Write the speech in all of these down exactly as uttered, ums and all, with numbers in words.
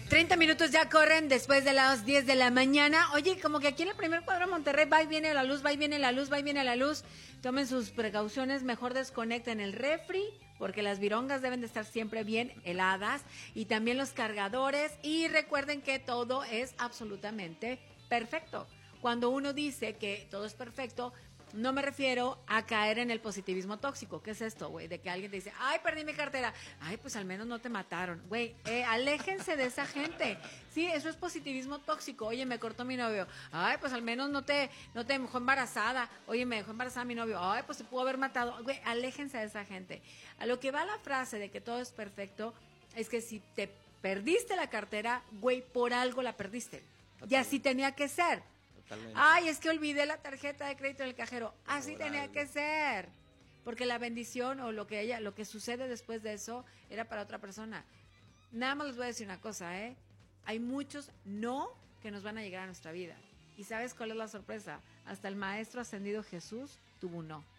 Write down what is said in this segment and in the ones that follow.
treinta minutos ya corren después de las diez de la mañana. Oye, como que aquí en el primer cuadro de Monterrey va y viene la luz, va y viene la luz, va y viene la luz. Tomen sus precauciones, mejor desconecten el refri, porque las virongas deben de estar siempre bien heladas, y también los cargadores, y recuerden que todo es absolutamente perfecto. Cuando uno dice que todo es perfecto, no me refiero a caer en el positivismo tóxico. ¿Qué es esto, güey? De que alguien te dice, ay, perdí mi cartera. Ay, pues al menos no te mataron. Güey, eh, aléjense de esa gente. Sí, eso es positivismo tóxico. Oye, me cortó mi novio. Ay, pues al menos no te, no te dejó embarazada. Oye, me dejó embarazada mi novio. Ay, pues se pudo haber matado. Güey, aléjense de esa gente. A lo que va la frase de que todo es perfecto, es que si te perdiste la cartera, güey, por algo la perdiste. Totalmente. Y así tenía que ser. Totalmente. Ay, es que olvidé la tarjeta de crédito en el cajero. Así por tenía algo. Que ser. Porque la bendición o lo que ella, lo que sucede después de eso era para otra persona. Nada más les voy a decir una cosa, ¿eh? Hay muchos no que nos van a llegar a nuestra vida. ¿Y sabes cuál es la sorpresa? Hasta el maestro ascendido Jesús tuvo un no.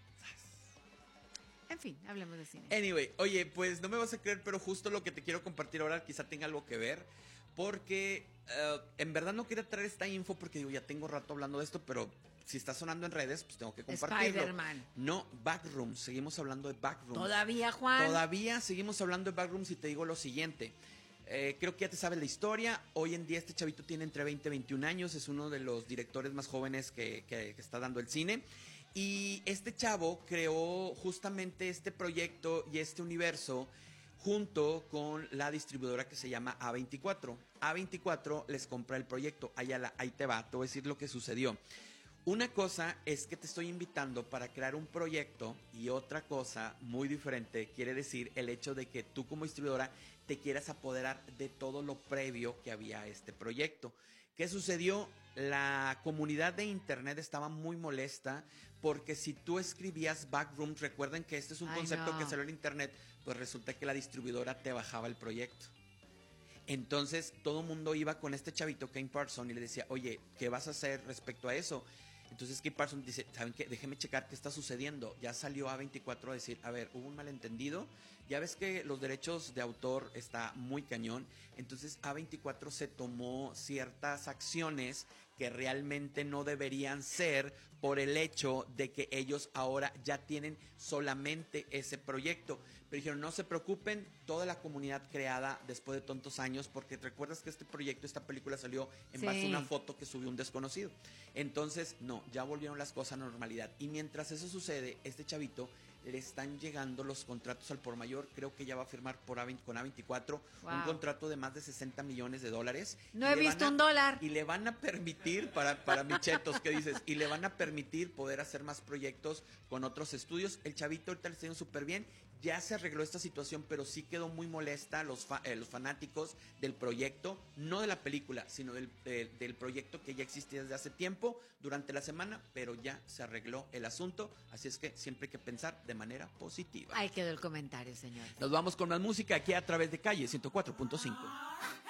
En fin, hablemos de cine. Anyway, oye, pues no me vas a creer, pero justo lo que te quiero compartir ahora quizá tenga algo que ver. Porque uh, en verdad no quería traer esta info porque digo, ya tengo rato hablando de esto, pero si está sonando en redes, pues tengo que compartirlo. Spider-Man. No, Backrooms, seguimos hablando de Backrooms. ¿Todavía, Juan? Todavía seguimos hablando de Backrooms y te digo lo siguiente. Eh, creo que ya te sabes la historia. Hoy en día este chavito tiene entre veinte y veintiún años, es uno de los directores más jóvenes que, que, que está dando el cine. Y este chavo creó justamente este proyecto y este universo junto con la distribuidora que se llama A veinticuatro. A veinticuatro les compra el proyecto. Ahí, la, ahí te va, te voy a decir lo que sucedió. Una cosa es que te estoy invitando para crear un proyecto y otra cosa muy diferente quiere decir el hecho de que tú como distribuidora te quieras apoderar de todo lo previo que había a este proyecto. ¿Qué sucedió? La comunidad de internet estaba muy molesta porque si tú escribías Backrooms, recuerden que este es un Ay, concepto no. que salió en internet, pues resulta que la distribuidora te bajaba el proyecto. Entonces todo el mundo iba con este chavito Kane Parson y le decía, oye, ¿qué vas a hacer respecto a eso? Entonces Kane Parson dice, ¿saben qué? Déjeme checar qué está sucediendo. Ya salió A veinticuatro a decir, a ver, hubo un malentendido. Ya ves que los derechos de autor está muy cañón. Entonces A veinticuatro se tomó ciertas acciones que realmente no deberían ser por el hecho de que ellos ahora ya tienen solamente ese proyecto. Pero dijeron, no se preocupen, toda la comunidad creada después de tantos años, porque recuerdas que este proyecto, esta película salió en sí. base a una foto que subió un desconocido. Entonces, no, ya volvieron las cosas a normalidad. Y mientras eso sucede, este chavito le están llegando los contratos al por mayor. Creo que ya va a firmar por A veinte, con A veinticuatro wow. un contrato de más de sesenta millones de dólares. No he visto a, un dólar. Y le van a permitir, para, para michetos, ¿qué dices? Y le van a permitir poder hacer más proyectos con otros estudios. El chavito ahorita le está yendo súper bien. Ya se arregló esta situación, pero sí quedó muy molesta los, fa- eh, los fanáticos del proyecto, no de la película, sino del, del, del proyecto que ya existía desde hace tiempo, durante la semana, pero ya se arregló el asunto, así es que siempre hay que pensar de manera positiva. Ahí quedó el comentario, señor. Nos vamos con más música aquí a través de Calle ciento cuatro punto cinco.